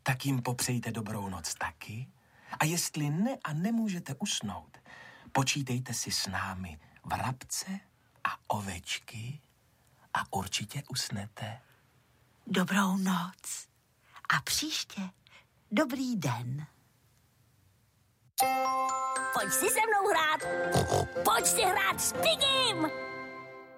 tak jim popřejte dobrou noc taky. A jestli ne a nemůžete usnout, počítejte si s námi vrabce a ovečky a určitě usnete. Dobrou noc. A příště dobrý den. Pojď si se mnou hrát. Pojď si hrát s Pigim.